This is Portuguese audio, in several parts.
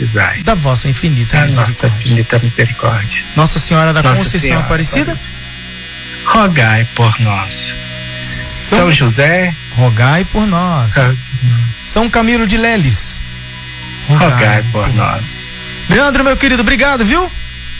precisai. Da vossa infinita misericórdia. Nossa infinita misericórdia. Nossa Senhora da Nossa Conceição Senhora Aparecida, rogai por nós. São José, rogai por nós. São Camilo de Leles, rogai por nós. Leandro, meu querido, obrigado, viu?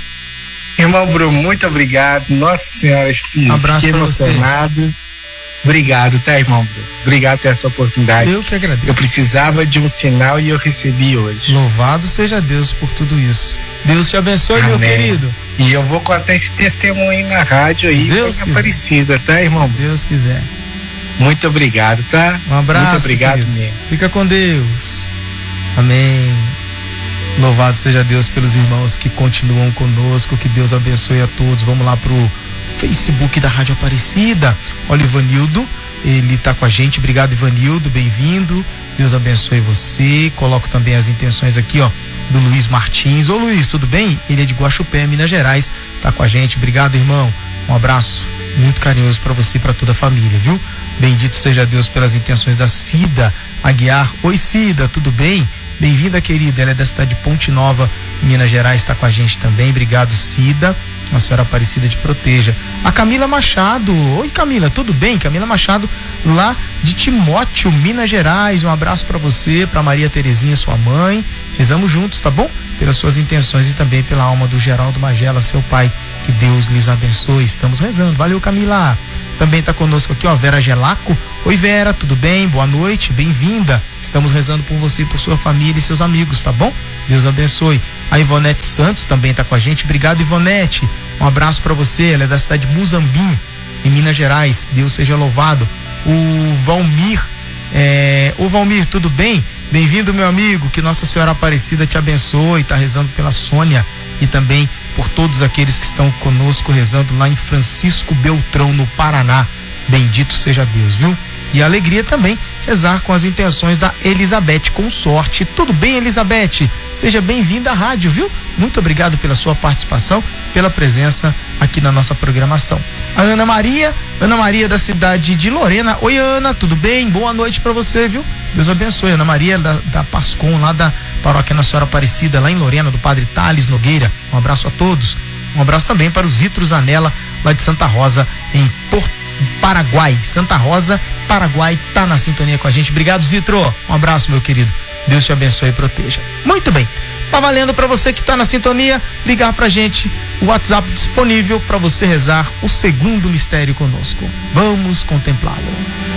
Irmão Bruno, muito obrigado. Nossa Senhora, filho, abraço fiquei emocionado. Você. Obrigado, tá, irmão Bruno? Obrigado por essa oportunidade. Eu que agradeço. Eu precisava de um sinal e eu recebi hoje. Louvado seja Deus por tudo isso. Deus te abençoe, amém, meu querido. E eu vou contar esse testemunho na rádio aí, Deus Aparecida, tá, irmão? Deus quiser. Muito obrigado, tá? Um abraço. Muito obrigado querido. mesmo. Fica com Deus. Amém. Louvado seja Deus pelos irmãos que continuam conosco. Que Deus abençoe a todos. Vamos lá pro Facebook da Rádio Aparecida. Olha, Ivanildo, ele tá com a gente. Obrigado, Ivanildo, bem-vindo. Deus abençoe você. Coloco também as intenções aqui, ó, do Luiz Martins. Ô Luiz, tudo bem? Ele é de Guaxupé, Minas Gerais, tá com a gente. Obrigado, irmão. Um abraço muito carinhoso para você e para toda a família, viu? Bendito seja Deus pelas intenções da Cida Aguiar. Oi, Cida, tudo bem? Bem-vinda, querida. Ela é da cidade de Ponte Nova, Minas Gerais, está com a gente também. Obrigado, Cida. A Senhora Aparecida te proteja. A Camila Machado. Oi, Camila, tudo bem? Camila Machado, lá de Timóteo, Minas Gerais. Um abraço para você, para Maria Terezinha, sua mãe. Rezamos juntos, tá bom? Pelas suas intenções e também pela alma do Geraldo Magela, seu pai. Que Deus lhes abençoe. Estamos rezando. Valeu, Camila. Também está conosco aqui, ó, Vera Gelaco. Oi, Vera, tudo bem? Boa noite, bem-vinda. Estamos rezando por você e por sua família e seus amigos, tá bom? Deus abençoe. A Ivonete Santos também está com a gente. Obrigado, Ivonete. Um abraço para você. Ela é da cidade de Muzambinho, em Minas Gerais. Deus seja louvado. O Valmir. Ô, Valmir, tudo bem? Bem-vindo, meu amigo. Que Nossa Senhora Aparecida te abençoe. Está rezando pela Sônia e também por todos aqueles que estão conosco rezando lá em Francisco Beltrão, no Paraná. Bendito seja Deus, viu? E a alegria também rezar com as intenções da Elizabeth Consorte. Tudo bem, Elizabeth? Seja bem-vinda à rádio, viu? Muito obrigado pela sua participação, pela presença aqui na nossa programação. A Ana Maria da cidade de Lorena. Oi, Ana, tudo bem? Boa noite para você, viu? Deus abençoe. Ana Maria da Pascom, lá da Paróquia Nossa Senhora Aparecida, lá em Lorena, do Padre Thales Nogueira. Um abraço a todos. Um abraço também para o Zitro Zanella, lá de Santa Rosa, em Paraguai. Santa Rosa, Paraguai, tá na sintonia com a gente. Obrigado, Zitro. Um abraço, meu querido. Deus te abençoe e proteja. Muito bem. Tá valendo para você que tá na sintonia, ligar pra gente, o WhatsApp disponível para você rezar o segundo mistério conosco. Vamos contemplá-lo.